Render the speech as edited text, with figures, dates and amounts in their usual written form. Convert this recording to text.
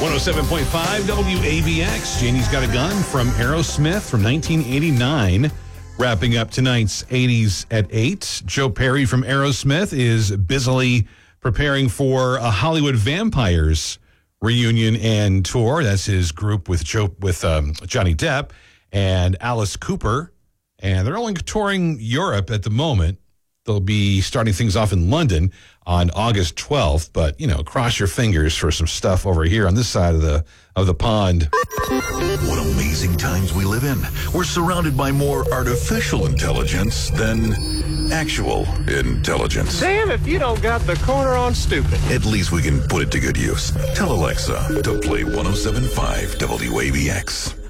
107.5 WABX. Janie's Got a Gun from Aerosmith from 1989. Wrapping up tonight's 80s at 8. Joe Perry from Aerosmith is busily preparing for a Hollywood Vampires reunion and tour. That's his group with Johnny Depp and Alice Cooper. And they're only touring Europe at the moment. They'll be starting things off in London on August 12th, but, cross your fingers for some stuff over here on this side of the pond. What amazing times we live in. We're surrounded by more artificial intelligence than actual intelligence. Damn if you don't got the corner on stupid. At least we can put it to good use. Tell Alexa to play 107.5 WABX.